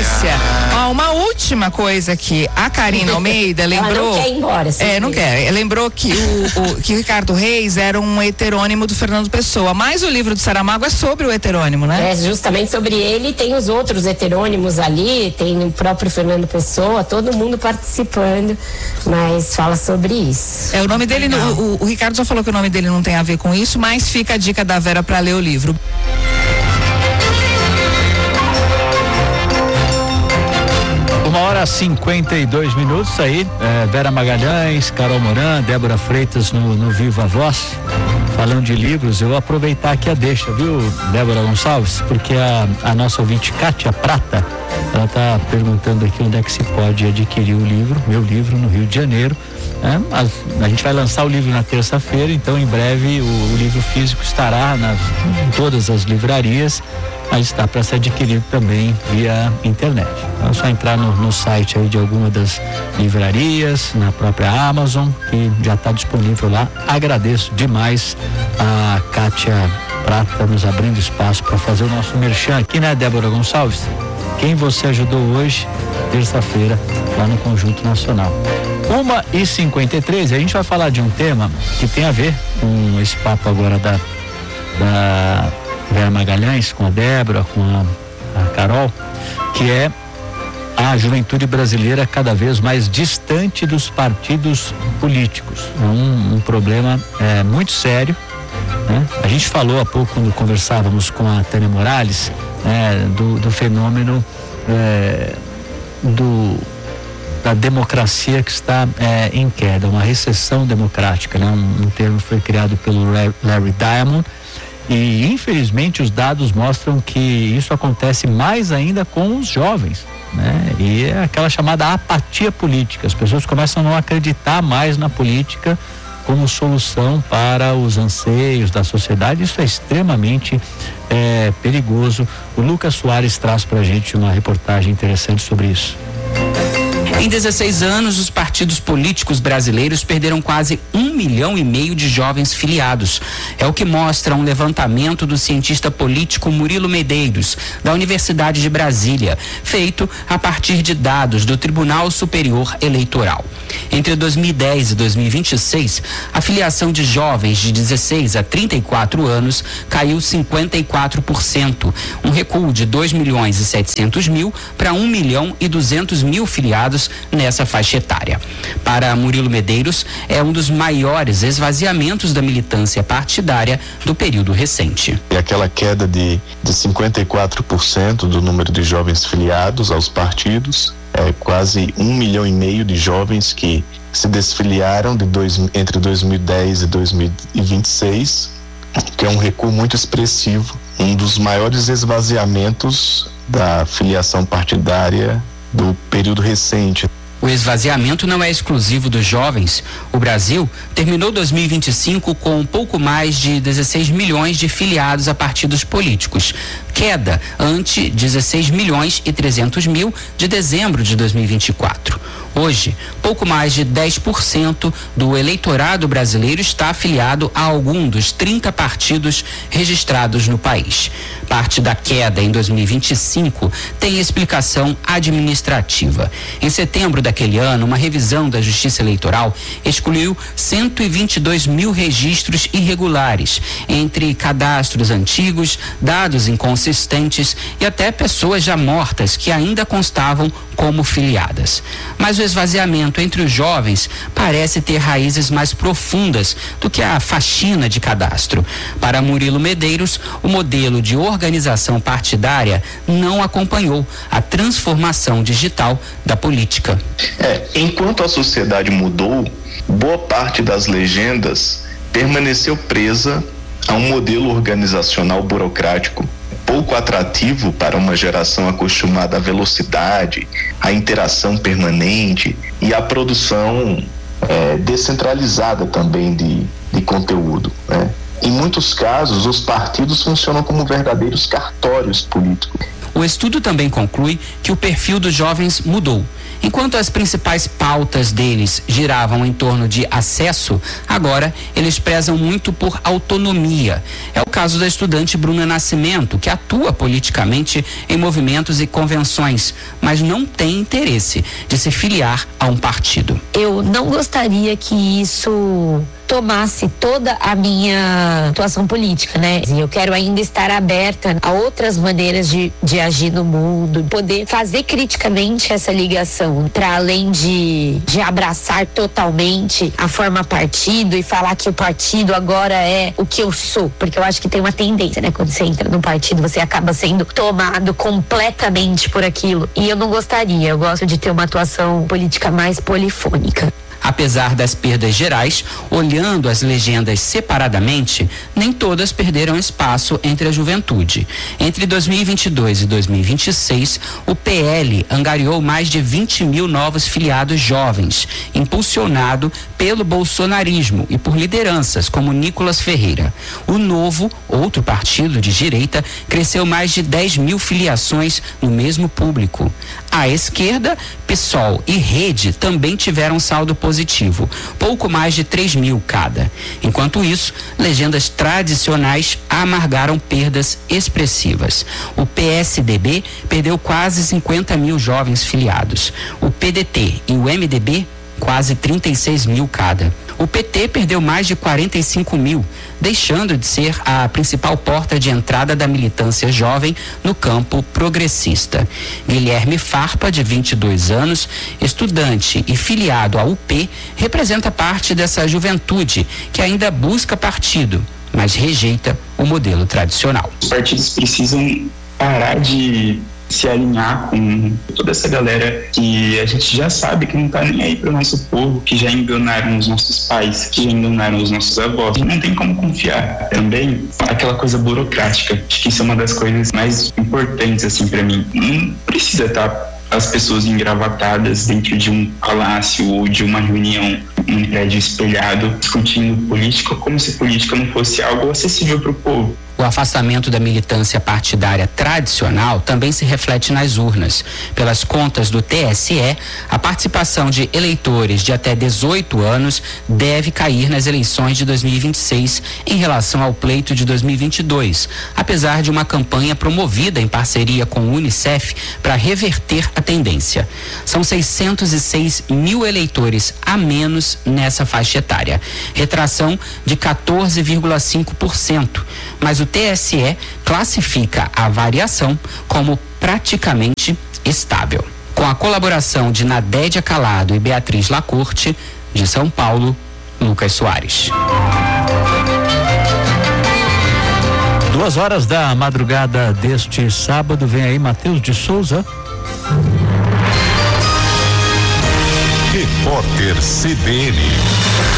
delícia. Ó, uma última coisa aqui, a Karina Almeida lembrou. Ela não quer ir embora. Não quer. Lembrou que que o Ricardo Reis era um heterônimo do Fernando Pessoa, mas o livro do Saramago é sobre o heterônimo, né? É justamente sobre ele, tem os outros heterônimos ali, tem o próprio Fernando Pessoa, todo mundo participando, mas fala sobre isso. O nome dele, o Ricardo já falou que o nome dele não tem a ver com isso, mas fica a dica da Vera para ler o livro. Uma hora 52 minutos aí, Vera Magalhães, Carol Moran, Débora Freitas no Viva Voz, falando de livros. Eu vou aproveitar aqui a deixa, viu, Débora Gonçalves, porque a nossa ouvinte Kátia Prata, ela tá perguntando aqui onde é que se pode adquirir o livro, meu livro, no Rio de Janeiro. A gente vai lançar o livro na terça-feira, então em breve o livro físico estará em todas as livrarias, mas está para ser adquirido também via internet. É só entrar no site aí de alguma das livrarias, na própria Amazon, que já está disponível lá. Agradeço demais a Kátia Prata nos abrindo espaço para fazer o nosso merchan aqui, né, Débora Gonçalves? Quem você ajudou hoje, terça-feira, lá no Conjunto Nacional. 1h53, a gente vai falar de um tema que tem a ver com esse papo agora da Vera Magalhães, com a Débora, com a Carol, que é a juventude brasileira cada vez mais distante dos partidos políticos. É um problema muito sério, né? A gente falou há pouco, quando conversávamos com a Tânia Morales, do fenômeno da democracia que está em queda, uma recessão democrática, né? Um termo foi criado pelo Larry Diamond. E infelizmente os dados mostram que isso acontece mais ainda com os jovens, né? E é aquela chamada apatia política. As pessoas começam a não acreditar mais na política como solução para os anseios da sociedade. Isso é extremamente perigoso. O Lucas Soares traz pra gente uma reportagem interessante sobre isso. Em 16 anos, os partidos políticos brasileiros perderam quase 1,5 milhão de jovens filiados. É o que mostra um levantamento do cientista político Murilo Medeiros, da Universidade de Brasília, feito a partir de dados do Tribunal Superior Eleitoral. Entre 2010 e 2026, a filiação de jovens de 16 a 34 anos caiu 54%, um recuo de 2.700.000 para 1.200.000 filiados nessa faixa etária. Para Murilo Medeiros, é um dos maiores esvaziamentos da militância partidária do período recente. E aquela queda de 54% do número de jovens filiados aos partidos, quase 1,5 milhão de jovens que se desfiliaram entre 2010 e 2026, que é um recuo muito expressivo, um dos maiores esvaziamentos da filiação partidária do período recente. O esvaziamento não é exclusivo dos jovens. O Brasil terminou 2025 com um pouco mais de 16 milhões de filiados a partidos políticos, queda ante 16.300.000 de dezembro de 2024. Hoje, pouco mais de 10% do eleitorado brasileiro está afiliado a algum dos 30 partidos registrados no país. Parte da queda em 2025 tem explicação administrativa. Em setembro daquele ano, uma revisão da Justiça Eleitoral excluiu 122 mil registros irregulares, entre cadastros antigos, dados inconsistentes e até pessoas já mortas que ainda constavam como filiadas. Mas o esvaziamento entre os jovens parece ter raízes mais profundas do que a faxina de cadastro. Para Murilo Medeiros, o modelo de organização partidária não acompanhou a transformação digital da política. Enquanto a sociedade mudou, boa parte das legendas permaneceu presa a um modelo organizacional burocrático pouco atrativo para uma geração acostumada à velocidade, à interação permanente e à produção descentralizada também de conteúdo, né? Em muitos casos, os partidos funcionam como verdadeiros cartórios políticos. O estudo também conclui que o perfil dos jovens mudou. Enquanto as principais pautas deles giravam em torno de acesso, agora eles prezam muito por autonomia. É o caso da estudante Bruna Nascimento, que atua politicamente em movimentos e convenções, mas não tem interesse de se filiar a um partido. Eu não gostaria que isso tomasse toda a minha atuação política, né? Eu quero ainda estar aberta a outras maneiras de agir no mundo, poder fazer criticamente essa ligação, para além de abraçar totalmente a forma partido e falar que o partido agora é o que eu sou, porque eu acho que tem uma tendência, né? Quando você entra no partido, você acaba sendo tomado completamente por aquilo, e eu não gostaria, eu gosto de ter uma atuação política mais polifônica. Apesar das perdas gerais, olhando as legendas separadamente, nem todas perderam espaço entre a juventude. Entre 2022 e 2026, o PL angariou mais de 20 mil novos filiados jovens, impulsionado pelo bolsonarismo e por lideranças como Nicolas Ferreira. O Novo, outro partido de direita, cresceu mais de 10 mil filiações no mesmo público. À esquerda, PSOL e Rede também tiveram saldo positivo, pouco mais de 3 mil cada. Enquanto isso, legendas tradicionais amargaram perdas expressivas. O PSDB perdeu quase 50 mil jovens filiados. O PDT e o MDB, quase 36 mil cada. O PT perdeu mais de 45 mil, deixando de ser a principal porta de entrada da militância jovem no campo progressista. Guilherme Farpa, de 22 anos, estudante e filiado à UP, representa parte dessa juventude que ainda busca partido, mas rejeita o modelo tradicional. Os partidos precisam parar de se alinhar com toda essa galera que a gente já sabe que não tá nem aí pro nosso povo, que já enganaram os nossos pais, que já enganaram os nossos avós. E não tem como confiar. Também aquela coisa burocrática, acho que isso é uma das coisas mais importantes assim para mim. Não precisa estar as pessoas engravatadas dentro de um palácio ou de uma reunião num prédio espelhado discutindo política, como se política não fosse algo acessível para o povo. O afastamento da militância partidária tradicional também se reflete nas urnas. Pelas contas do TSE, a participação de eleitores de até 18 anos deve cair nas eleições de 2026 em relação ao pleito de 2022, apesar de uma campanha promovida em parceria com o Unicef para reverter a tendência. São 606 mil eleitores a menos nessa faixa etária, retração de 14,5%, mas o TSE classifica a variação como praticamente estável. Com a colaboração de Nadédia Calado e Beatriz Lacorte, de São Paulo, Lucas Soares. 2h da madrugada deste sábado, vem aí Matheus de Souza. Repórter CBN.